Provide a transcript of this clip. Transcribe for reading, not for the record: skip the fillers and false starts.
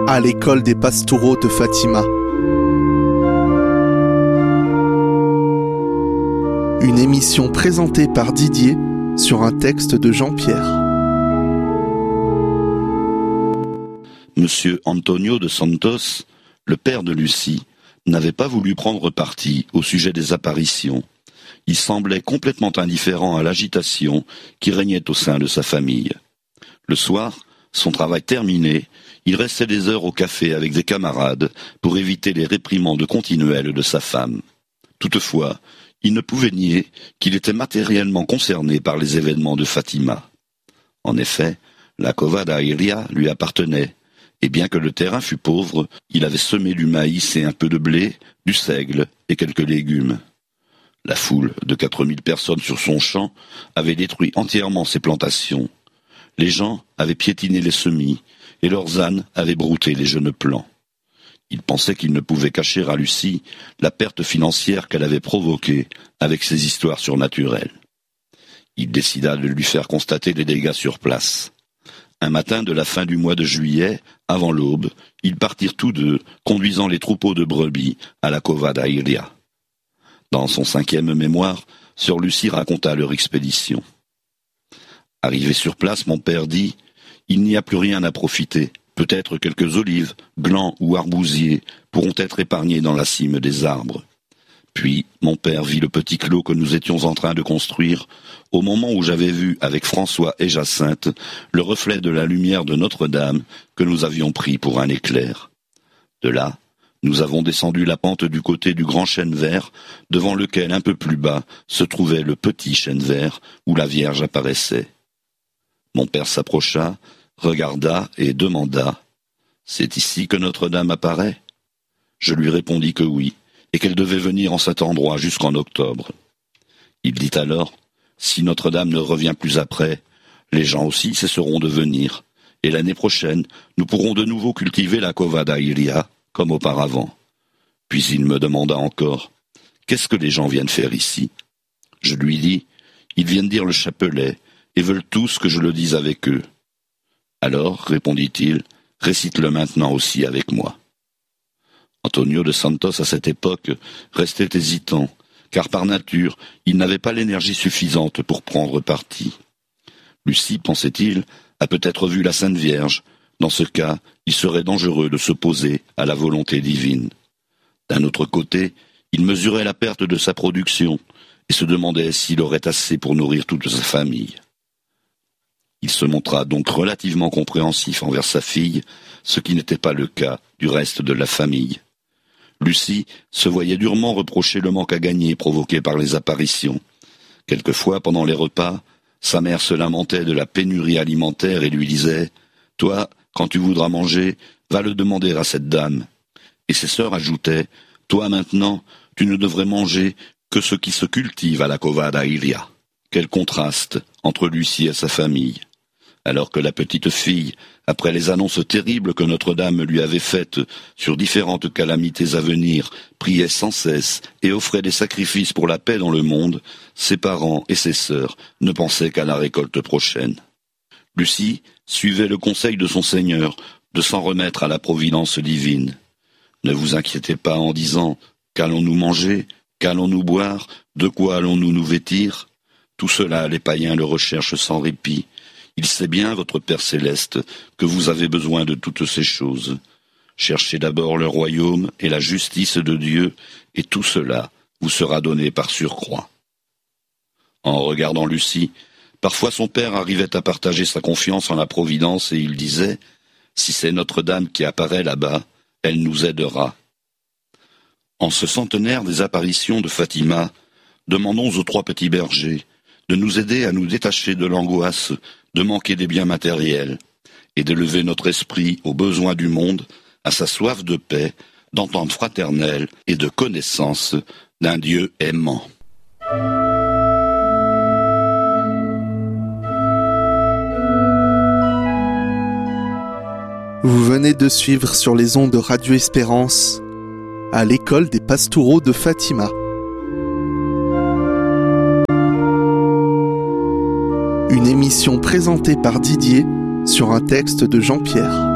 à l'école des Pastoureaux de Fatima. Une émission présentée par Didier sur un texte de Jean-Pierre. Monsieur Antonio de Santos, le père de Lucie, n'avait pas voulu prendre parti au sujet des apparitions. Il semblait complètement indifférent à l'agitation qui régnait au sein de sa famille. Le soir, son travail terminé, il restait des heures au café avec des camarades pour éviter les réprimandes continuelles de sa femme. Toutefois, il ne pouvait nier qu'il était matériellement concerné par les événements de Fatima. En effet, la Cova d'Airia lui appartenait, et bien que le terrain fût pauvre, il avait semé du maïs et un peu de blé, du seigle et quelques légumes. La foule de 4000 personnes sur son champ avait détruit entièrement ses plantations. Les gens avaient piétiné les semis, et leurs ânes avaient brouté les jeunes plants. Il pensait qu'il ne pouvait cacher à Lucie la perte financière qu'elle avait provoquée avec ses histoires surnaturelles. Il décida de lui faire constater les dégâts sur place. Un matin de la fin du mois de juillet, avant l'aube, ils partirent tous deux, conduisant les troupeaux de brebis à la Cova d'Airia. Dans son 5e mémoire, Sœur Lucie raconta leur expédition. Arrivé sur place, mon père dit « Il n'y a plus rien à profiter. Peut-être quelques olives, glands ou arbousiers pourront être épargnés dans la cime des arbres. » Puis, mon père vit le petit clos que nous étions en train de construire, au moment où j'avais vu, avec François et Jacinthe, le reflet de la lumière de Notre-Dame que nous avions pris pour un éclair. De là, nous avons descendu la pente du côté du grand chêne vert, devant lequel, un peu plus bas, se trouvait le petit chêne vert où la Vierge apparaissait. Mon père s'approcha, regarda et demanda « C'est ici que Notre-Dame apparaît ?» Je lui répondis que oui, et qu'elle devait venir en cet endroit jusqu'en octobre. Il dit alors « Si Notre-Dame ne revient plus après, les gens aussi cesseront de venir, et l'année prochaine, nous pourrons de nouveau cultiver la Cova d'Airia, comme auparavant. » Puis il me demanda encore « Qu'est-ce que les gens viennent faire ici ?» Je lui dis « Ils viennent dire le chapelet, et veulent tous que je le dise avec eux. » Alors, répondit-il, récite-le maintenant aussi avec moi. Antonio de Santos, à cette époque, restait hésitant, car par nature, il n'avait pas l'énergie suffisante pour prendre parti. Lucie, pensait-il, a peut-être vu la Sainte Vierge. Dans ce cas, il serait dangereux de s'opposer à la volonté divine. D'un autre côté, il mesurait la perte de sa production et se demandait s'il aurait assez pour nourrir toute sa famille. Il se montra donc relativement compréhensif envers sa fille, ce qui n'était pas le cas du reste de la famille. Lucie se voyait durement reprocher le manque à gagner provoqué par les apparitions. Quelquefois, pendant les repas, sa mère se lamentait de la pénurie alimentaire et lui disait « Toi, quand tu voudras manger, va le demander à cette dame. » Et ses sœurs ajoutaient « Toi maintenant, tu ne devrais manger que ce qui se cultive à la Cova d'Airia. » Quel contraste entre Lucie et sa famille. Alors que la petite fille, après les annonces terribles que Notre-Dame lui avait faites sur différentes calamités à venir, priait sans cesse et offrait des sacrifices pour la paix dans le monde, ses parents et ses sœurs ne pensaient qu'à la récolte prochaine. Lucie suivait le conseil de son Seigneur de s'en remettre à la providence divine. Ne vous inquiétez pas en disant « Qu'allons-nous manger ? Qu'allons-nous boire ? De quoi allons-nous nous vêtir ?» Tout cela, les païens le recherchent sans répit. Il sait bien, votre Père céleste, que vous avez besoin de toutes ces choses. Cherchez d'abord le royaume et la justice de Dieu, et tout cela vous sera donné par surcroît. En regardant Lucie, parfois son père arrivait à partager sa confiance en la providence et il disait « Si c'est Notre-Dame qui apparaît là-bas, elle nous aidera. » En ce centenaire des apparitions de Fatima, demandons aux 3 petits bergers de nous aider à nous détacher de l'angoisse de manquer des biens matériels et d'élever notre esprit aux besoins du monde, à sa soif de paix, d'entente fraternelle et de connaissance d'un Dieu aimant. Vous venez de suivre sur les ondes de Radio Espérance à l'école des Pastoureaux de Fatima. Une émission présentée par Didier sur un texte de Jean-Pierre.